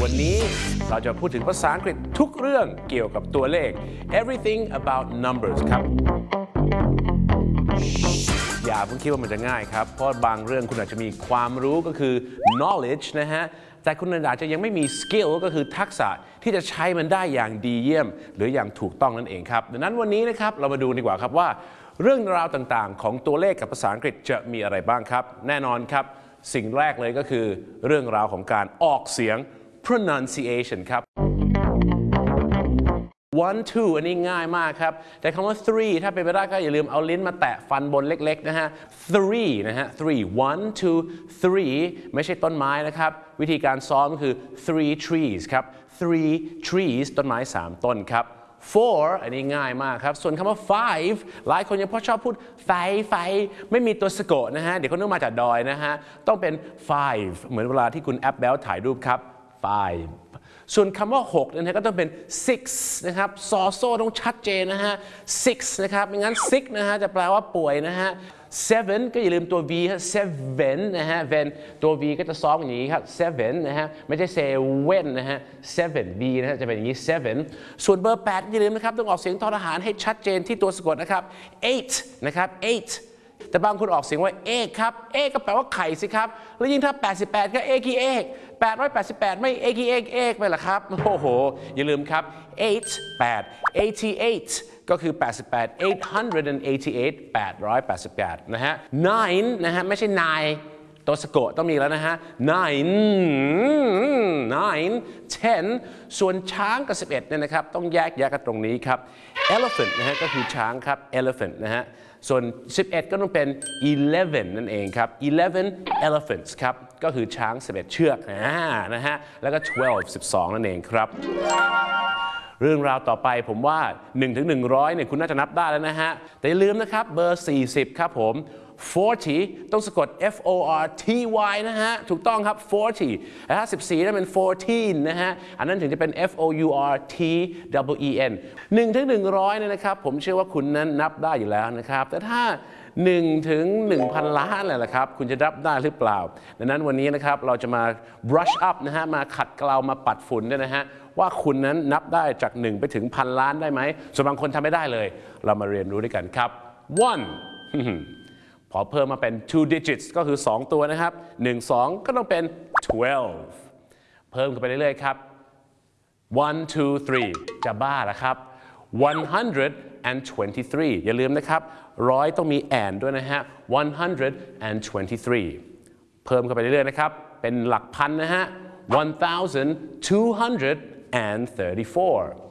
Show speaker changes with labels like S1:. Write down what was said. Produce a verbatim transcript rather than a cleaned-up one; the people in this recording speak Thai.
S1: วันนี้เราจะพูดถึงภาษาอังกฤษทุกเรื่องเกี่ยวกับตัวเลข everything about numbers ครับอย่าเพิ่งคิดว่ามันจะง่ายครับเพราะบางเรื่องคุณอาจจะมีความรู้ก็คือ knowledge นะฮะแต่คุณอาจจะยังไม่มี skill ก็คือทักษะที่จะใช้มันได้อย่างดีเยี่ยมหรืออย่างถูกต้องนั่นเองครับดังนั้นวันนี้นะครับเรามาดูดีกว่าครับว่าเรื่องราวต่างๆของตัวเลขกับภาษาอังกฤษจะมีอะไรบ้างครับแน่นอนครับสิ่งแรกเลยก็คือเรื่องราวของการออกเสียง pronunciation ครับ one two อันนี้ง่ายมากครับแต่คำว่า three ถ้าเป็นไปได้ก็อย่าลืมเอาลิ้นมาแตะฟันบนเล็กๆนะฮะ three นะฮะ three one two three ไม่ใช่ต้นไม้นะครับวิธีการซ้อมก็คือ three trees ครับ three trees ต้นไม้สามต้นครับfour อันนี้ง่ายมากครับส่วนคำว่า five หลายคนยังพอชอบพูดไฟไฟไม่มีตัวสะกดนะฮะเดี๋ยวเขานึกมาจากดอยนะฮะต้องเป็น five เหมือนเวลาที่คุณแอปแบลถ่ายรูปครับ five ส่วนคำว่าหกนะฮะก็ต้องเป็น six นะครับซอโซ่ต้องชัดเจนนะฮะ six นะครับไม่งั้น sick นะฮะจะแปลว่าป่วยนะฮะ seven ก็อย่าลืมตัว v ฮะ seven นะฮะ ven ตัว v ก็จะซ้อมอย่างนี้ครับ seven นะฮะไม่ใช่ seven นะฮะ seven v นะฮะจะเป็นอย่างนี้ seven ส่วนเบอร์แปดอย่าลืมนะครับต้องออกเสียงทอทหารให้ชัดเจนที่ตัวสะกดนะครับ eight นะครับ eight แต่บางคนออกเสียงว่าเอกครับเอกก็แปลว่าไข่สิครับแล้วยิ่งถ้าแปดสิบแปดก็เอกี่เอกแปดร้อยแปดสิบแปดไม่เอกี่เอกเอกไปหรอครับโอ้โหอย่าลืมครับ eight แปด eighty-eight ก็คือแปดสิบแปด eight hundred eighty-eight แปดร้อยแปดสิบแปดนะฮะ nine นะฮะไม่ใช่ nine ตัวสะกดต้องมีแล้วนะฮะ nine nine ten ส่วนช้างกับสิบเอ็ดเนี่ยนะครับต้องแยกแยกกันตรงนี้ครับ elephant นะฮะก็คือช้างครับ elephant นะฮะส่วนสิบเอ็ดก็ต้องเป็น eleven นั่นเองครับ eleven elephants ครับก็คือช้างสิบเอ็ดเชือกนะฮะแล้วก็ twelve สิบสองนั่นเองครับเรื่องราวต่อไปผมว่าหนึ่งถึงหนึ่งร้อยเนี่ยคุณน่าจะนับได้แล้วนะฮะแต่อย่าลืมนะครับเบอร์สี่สิบครับผมforty ต้องสะกด f o r t y นะฮะถูกต้องครับfortyแต่ถ้าสิบสี่นั่นเป็นfourteenนะฮะอันนั้นถึงจะเป็น f o u r t w e n หนึ่งถึงหนึ่งร้อยเนี่ยนะครับผมเชื่อว่าคุณนั้นนับได้อยู่แล้วนะครับแต่ถ้าหนึ่งถึงหนึ่งพันล้านเลยล่ะครับคุณจะนับได้หรือเปล่าดังนั้นวันนี้นะครับเราจะมา brush up นะฮะมาขัดเกลามาปัดฝุ่นด้วยนะฮะว่าคุณนั้นนับได้จากหนึ่งไปถึงพันล้านได้ไหมส่วนบางคนทำไม่ได้เลยเรามาเรียนรู้ด้วยกันครับ one พอเพิ่มมาเป็น two digits ก็คือสองตัวนะครับหนึ่ง สองก็ต้องเป็น twelve เพิ่มขึ้นไปเรื่อยๆครับ one two three จะบ้าละครับ one hundred twenty-three อย่าลืมนะครับร้อยต้องมี and ด้วยนะฮะ one hundred twenty-three เพิ่มขึ้นไปเรื่อยๆนะครับเป็นหลักพันนะฮะone thousand two hundred thirty-four